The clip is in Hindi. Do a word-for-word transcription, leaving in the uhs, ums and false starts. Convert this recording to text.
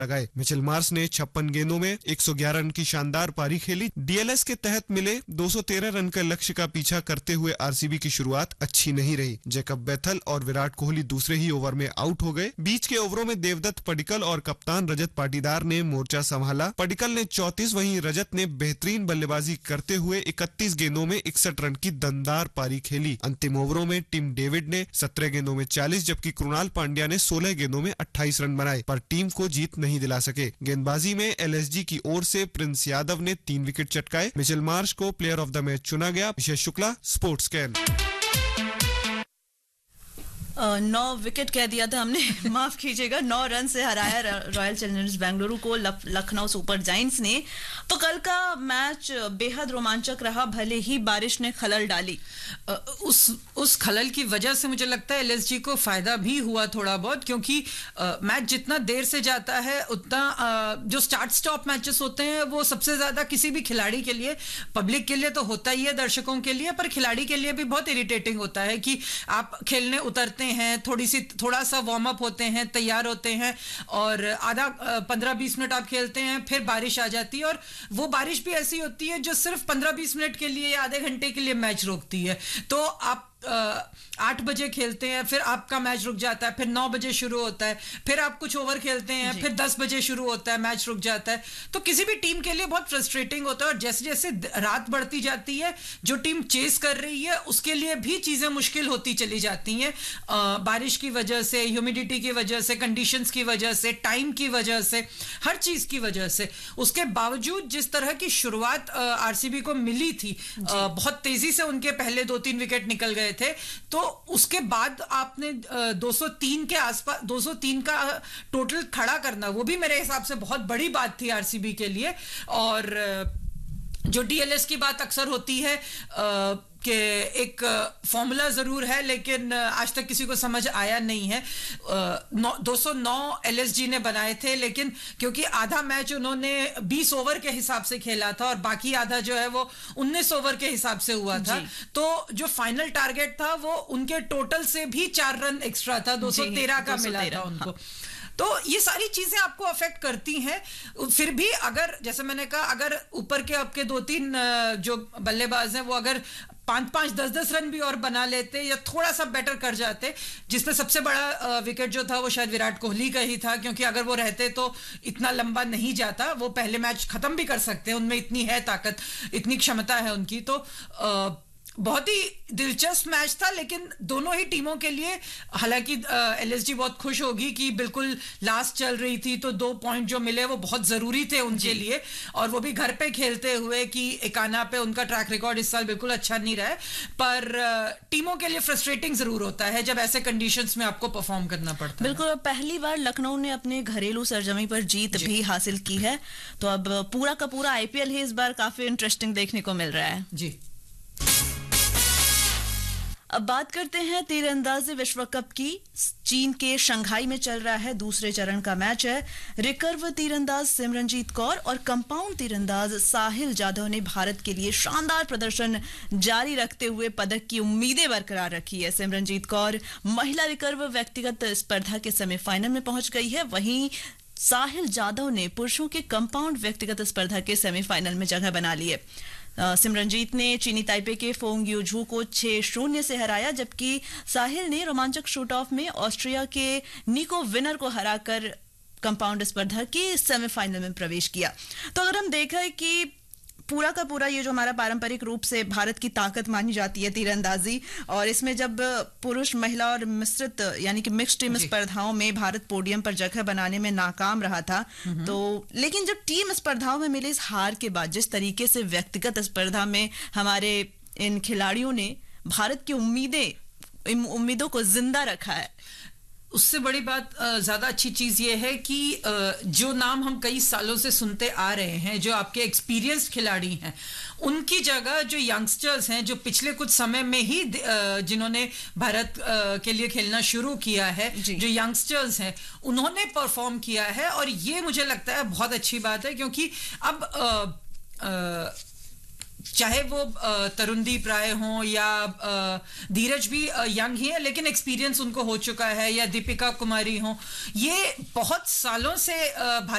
लगाए। मिचेल मार्श ने छप्पन गेंदों में एक सौ ग्यारह रन की शानदार पारी खेली। डीएलएस के तहत मिले दो सौ तेरह रन के लक्ष्य का पीछा करते हुए आरसीबी की शुरुआत अच्छी नहीं रही। जैकब बेथल और विराट कोहली दूसरे ही ओवर में आउट हो गए। बीच के ओवरों में देवदत्त पडिक्कल और कप्तान रजत पाटीदार ने मोर्चा संभाला। पडिक्कल ने चौंतीस, वहीं रजत ने बेहतरीन बल्लेबाजी करते हुए इकतीस गेंदों में इकसठ रन की दमदार पारी खेली। अंतिम ओवरों में टिम डेविड ने सत्रह गेंदों में चालीस, जबकि कृणाल पांड्या ने सोलह गेंदों में अट्ठाईस रन बनाए, पर टीम को जीत नहीं दिला सके। गेंदबाजी में एलएसजी की ओर से प्रिंस यादव ने तीन विकेट चटकाए। मिचेल मार्श को प्लेयर ऑफ द मैच चुना गया। विशेष Shukla, sports can. Now wicket कह दिया था हमने, माफ कीजिएगा। नौ रन से हराया रॉयल चैलेंजर्स बेंगलुरु को लखनऊ सुपर जायंट्स ने। तो कल का मैच बेहद रोमांचक रहा, भले ही बारिश ने खलल डाली। उस उस खलल की वजह से मुझे लगता है एलएसजी को फायदा भी हुआ थोड़ा बहुत, क्योंकि मैच जितना देर से जाता है उतना जो स्टार्ट स्टॉप मैचेस होते हैं वो सबसे ज्यादा किसी भी खिलाड़ी के लिए, पब्लिक के लिए तो होता ही है, दर्शकों के लिए, पर खिलाड़ी के लिए भी बहुत इरिटेटिंग होता है कि आप खेलने उतरते हैं, थोड़ी सी थोड़ा सा वार्म अप होते हैं, तैयार होते हैं और आधा पंद्रह बीस मिनट आप खेलते हैं, फिर बारिश आ जाती है। और वो बारिश भी ऐसी होती है जो सिर्फ पंद्रह बीस मिनट के लिए या आधे घंटे के लिए मैच रोकती है। तो आप आठ बजे खेलते हैं, फिर आपका मैच रुक जाता है, फिर नौ बजे शुरू होता है, फिर आप कुछ ओवर खेलते हैं, फिर दस बजे शुरू होता है, मैच रुक जाता है। तो किसी भी टीम के लिए बहुत फ्रस्ट्रेटिंग होता है। और जैसे जैसे रात बढ़ती जाती है, जो टीम चेस कर रही है उसके लिए भी चीजें मुश्किल होती चली जाती हैं, बारिश की वजह से, ह्यूमिडिटी की वजह से, कंडीशंस की वजह से, टाइम की वजह से, हर चीज की वजह से। उसके बावजूद जिस तरह की शुरुआत आरसीबी को मिली थी, बहुत तेजी से उनके पहले दो तीन विकेट निकल गए थे, तो उसके बाद आपने दो सौ तीन के आसपास, दो सौ तीन का टोटल खड़ा करना, वो भी मेरे हिसाब से बहुत बड़ी बात थी आरसीबी के लिए। और जो डीएलएस की बात अक्सर होती है कि एक फॉर्मूला जरूर है, लेकिन आज तक किसी को समझ आया नहीं है। दो सौ नौ एलएसजी ने बनाए थे, लेकिन क्योंकि आधा मैच उन्होंने बीस ओवर के हिसाब से खेला था और बाकी आधा जो है वो उन्नीस ओवर के हिसाब से हुआ था, तो जो फाइनल टारगेट था वो उनके टोटल से भी चार रन एक्स्ट्रा था, दो सौ तेरह का मिला था उनको। हाँ। तो ये सारी चीजें आपको अफेक्ट करती हैं। फिर भी अगर, जैसे मैंने कहा, अगर ऊपर के आपके दो तीन जो बल्लेबाज हैं वो अगर पांच पांच दस दस रन भी और बना लेते या थोड़ा सा बेटर कर जाते, जिसमें सबसे बड़ा विकेट जो था वो शायद विराट कोहली का ही था, क्योंकि अगर वो रहते तो इतना लंबा नहीं जाता, वो पहले मैच खत्म भी कर सकते हैं, उनमें इतनी है ताकत, इतनी क्षमता है उनकी। तो आ, बहुत ही दिलचस्प मैच था, लेकिन दोनों ही टीमों के लिए, हालांकि एलएसजी बहुत खुश होगी कि बिल्कुल लास्ट चल रही थी तो दो पॉइंट जो मिले वो बहुत जरूरी थे उनके लिए, और वो भी घर पे खेलते हुए, कि एकाना पे उनका ट्रैक रिकॉर्ड इस साल बिल्कुल अच्छा नहीं रहा है। पर टीमों के लिए फ्रस्ट्रेटिंग जरूर होता है जब ऐसे कंडीशंस में आपको परफॉर्म करना पड़ता है। बिल्कुल, पहली बार लखनऊ ने अपने घरेलू सरजमी पर जीत भी हासिल की है, तो अब पूरा का पूरा आईपीएल ही इस बार काफी इंटरेस्टिंग देखने को मिल रहा है। जी। अब बात करते हैं तीरंदाजी विश्व कप की। चीन के शंघाई में चल रहा है दूसरे चरण का मैच है। रिकर्व तीरंदाज सिमरनजीत कौर और कंपाउंड तीरंदाज साहिल जाधव ने भारत के लिए शानदार प्रदर्शन जारी रखते हुए पदक की उम्मीदें बरकरार रखी है। सिमरनजीत कौर महिला रिकर्व व्यक्तिगत स्पर्धा के सेमीफाइनल में पहुंच गई है, वहीं साहिल जाधव ने पुरुषों के कंपाउंड व्यक्तिगत स्पर्धा के सेमीफाइनल में जगह बना ली है। सिमरनजीत ने चीनी ताइपे के फोंग यूझू को छह शून्य से हराया, जबकि साहिल ने रोमांचक शूट ऑफ में ऑस्ट्रिया के निको विनर को हराकर कंपाउंड स्पर्धा के सेमीफाइनल में प्रवेश किया। तो अगर हम देखें कि पूरा का पूरा ये जो हमारा पारंपरिक रूप से भारत की ताकत मानी जाती है तीरंदाजी, और इसमें जब पुरुष, महिला और मिश्रित यानी कि मिक्स्ड टीम स्पर्धाओं में भारत पोडियम पर जगह बनाने में नाकाम रहा था, तो लेकिन जब टीम स्पर्धाओं में मिली इस हार के बाद जिस तरीके से व्यक्तिगत स्पर्धा में हमारे इन खिलाड़ियों ने भारत की उम्मीदें उम्मीदों को जिंदा रखा है, उससे बड़ी बात, ज्यादा अच्छी चीज ये है कि जो नाम हम कई सालों से सुनते आ रहे हैं, जो आपके एक्सपीरियंस्ड खिलाड़ी हैं, उनकी जगह जो यंगस्टर्स हैं, जो पिछले कुछ समय में ही जिन्होंने भारत के लिए खेलना शुरू किया है, जो यंगस्टर्स हैं, उन्होंने परफॉर्म किया है। और ये मुझे लगता है बहुत अच्छी बात है, क्योंकि अब आ, आ, चाहे वो अ, तरुणदीप राय हों या अ, धीरज भी यंग ही है लेकिन एक्सपीरियंस उनको हो चुका है, या दीपिका कुमारी हों, ये बहुत सालों से अ,